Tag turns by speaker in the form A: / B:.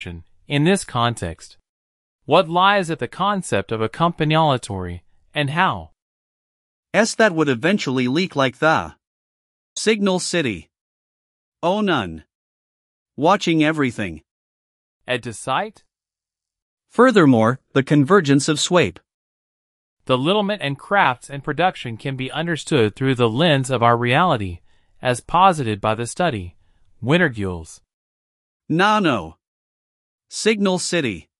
A: in this context. What lies at the concept of a campanellatory, and how?
B: That would eventually leak like the Signal City. Oh none. Watching everything.
A: At the site?
B: Furthermore, the convergence of SWAPE.
A: The littlement and crafts and production can be understood through the lens of our reality, as posited by the study. Wintergules.
B: No. Signal City.